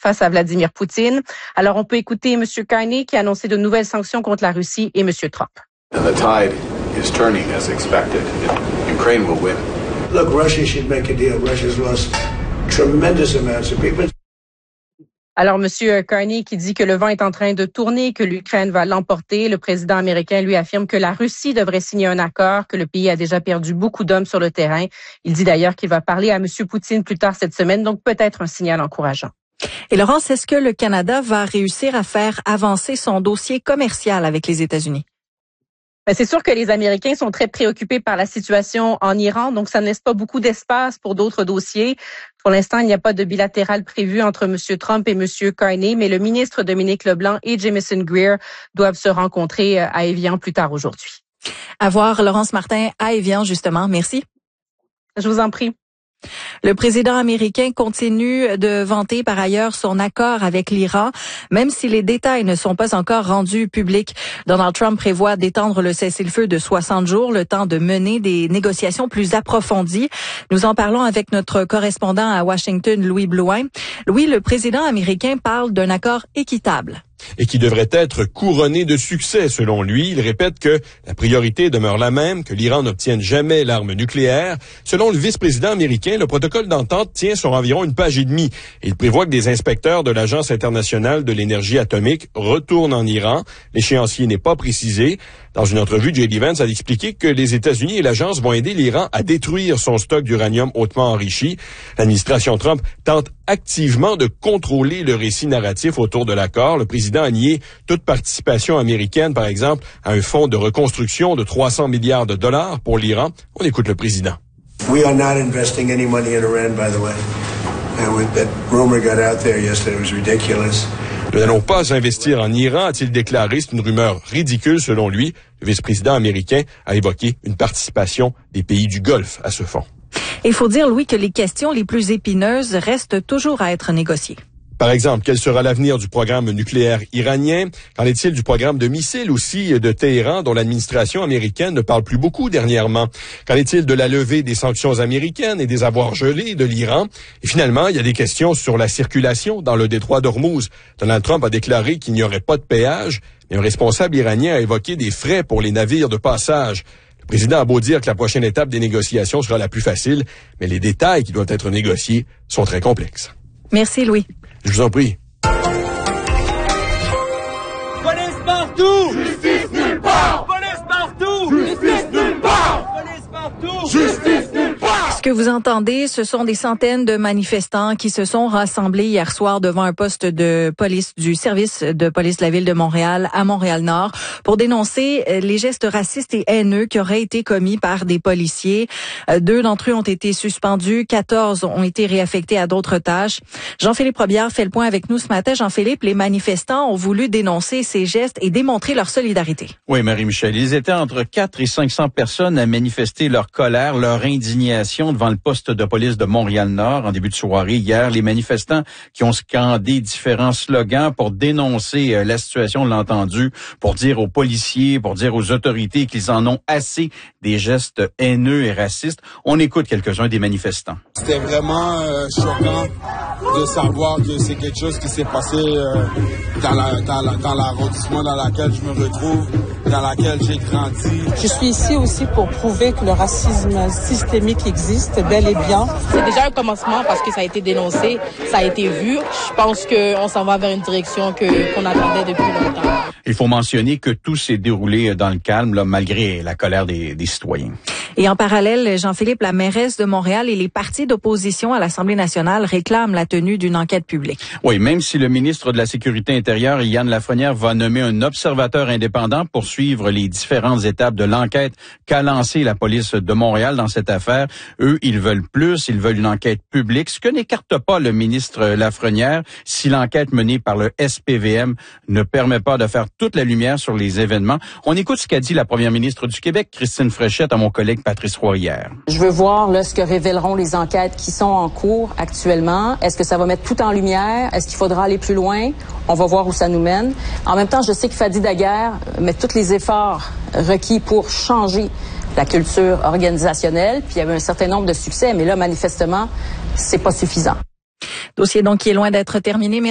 face à Vladimir Poutine. Alors, on peut écouter M. Carney qui a annoncé de nouvelles sanctions contre la Russie et M. Trump. And the tide is turning as expected. Ukraine will win. Look, Russia should make a deal. Russia's lost tremendous amounts of people. Alors, M. Carney qui dit que le vent est en train de tourner, que l'Ukraine va l'emporter. Le président américain, lui, affirme que la Russie devrait signer un accord, que le pays a déjà perdu beaucoup d'hommes sur le terrain. Il dit d'ailleurs qu'il va parler à M. Poutine plus tard cette semaine, donc peut-être un signal encourageant. Et Laurence, est-ce que le Canada va réussir à faire avancer son dossier commercial avec les États-Unis? C'est sûr que les Américains sont très préoccupés par la situation en Iran, donc ça ne laisse pas beaucoup d'espace pour d'autres dossiers. Pour l'instant, il n'y a pas de bilatéral prévu entre M. Trump et M. Carney, mais le ministre Dominique Leblanc et Jamieson Greer doivent se rencontrer à Évian plus tard aujourd'hui. À voir Laurence Martin à Évian, justement. Merci. Je vous en prie. Le président américain continue de vanter par ailleurs son accord avec l'Iran, même si les détails ne sont pas encore rendus publics. Donald Trump prévoit d'étendre le cessez-le-feu de 60 jours, le temps de mener des négociations plus approfondies. Nous en parlons avec notre correspondant à Washington, Louis Blouin. Louis, le président américain parle d'un accord équitable. Et qui devrait être couronné de succès, selon lui. Il répète que la priorité demeure la même, que l'Iran n'obtienne jamais l'arme nucléaire. Selon le vice-président américain, le protocole d'entente tient sur environ une page et demie. Il prévoit que des inspecteurs de l'Agence internationale de l'énergie atomique retournent en Iran. L'échéancier n'est pas précisé. Dans une entrevue, J.D. Vance a expliqué que les États-Unis et l'agence vont aider l'Iran à détruire son stock d'uranium hautement enrichi. L'administration Trump tente activement de contrôler le récit narratif autour de l'accord. Le président a nié toute participation américaine, par exemple, à un fonds de reconstruction de 300 milliards de dollars pour l'Iran. On écoute le président. We are not investing any money in Iran, by the way. That rumor got out there yesterday. It was ridiculous. Nous n'allons pas investir en Iran, a-t-il déclaré. C'est une rumeur ridicule, selon lui. Le vice-président américain a évoqué une participation des pays du Golfe à ce fonds. Il faut dire, Louis, que les questions les plus épineuses restent toujours à être négociées. Par exemple, quel sera l'avenir du programme nucléaire iranien? Qu'en est-il du programme de missiles aussi de Téhéran, dont l'administration américaine ne parle plus beaucoup dernièrement? Qu'en est-il de la levée des sanctions américaines et des avoirs gelés de l'Iran? Et finalement, il y a des questions sur la circulation dans le détroit d'Ormuz. Donald Trump a déclaré qu'il n'y aurait pas de péage, mais un responsable iranien a évoqué des frais pour les navires de passage. Le président a beau dire que la prochaine étape des négociations sera la plus facile, mais les détails qui doivent être négociés sont très complexes. Merci, Louis. Je vous en prie. Police partout! Justice nulle part! Police partout! Justice nulle part! Police partout! Justice nulle part! Ce que vous entendez, ce sont des centaines de manifestants qui se sont rassemblés hier soir devant un poste de police du service de police de la ville de Montréal à Montréal-Nord pour dénoncer les gestes racistes et haineux qui auraient été commis par des policiers. 2 d'entre eux ont été suspendus, 14 ont été réaffectés à d'autres tâches. Jean-Philippe Robillard fait le point avec nous ce matin. Jean-Philippe, les manifestants ont voulu dénoncer ces gestes et démontrer leur solidarité. Oui, Marie-Michel, ils étaient entre 400 et 500 personnes à manifester leur colère, leur indignation devant le poste de police de Montréal-Nord en début de soirée hier. Les manifestants qui ont scandé différents slogans pour dénoncer la situation, on l'a entendu, pour dire aux policiers, pour dire aux autorités qu'ils en ont assez des gestes haineux et racistes. On écoute quelques-uns des manifestants. C'était vraiment choquant de savoir que c'est quelque chose qui s'est passé dans l'arrondissement dans laquelle je me retrouve, dans laquelle j'ai grandi. Je suis ici aussi pour prouver que le racisme systémique existe bel et bien. C'est déjà un commencement parce que ça a été dénoncé, ça a été vu. Je pense qu'on s'en va vers une direction qu'on attendait depuis longtemps. Il faut mentionner que tout s'est déroulé dans le calme, là, malgré la colère des citoyens. Et en parallèle, Jean-Philippe, la mairesse de Montréal et les partis d'opposition à l'Assemblée nationale réclament la tenue d'une enquête publique. Oui, même si le ministre de la Sécurité intérieure, Yann Lafrenière, va nommer un observateur indépendant pour suivre les différentes étapes de l'enquête qu'a lancée la police de Montréal dans cette affaire, eux, ils veulent plus, ils veulent une enquête publique, ce que n'écarte pas le ministre Lafrenière si l'enquête menée par le SPVM ne permet pas de faire toute la lumière sur les événements. On écoute ce qu'a dit la première ministre du Québec, Christine Fréchette, à mon collègue Patrice Roy hier. Je veux voir là, ce que révéleront les enquêtes qui sont en cours actuellement. Est-ce que ça va mettre tout en lumière? Est-ce qu'il faudra aller plus loin? On va voir où ça nous mène. En même temps, je sais que Fadi Daguerre met tous les efforts requis pour changer la culture organisationnelle. Puis il y avait un certain nombre de succès, mais là, manifestement, c'est pas suffisant. Dossier donc qui est loin d'être terminé.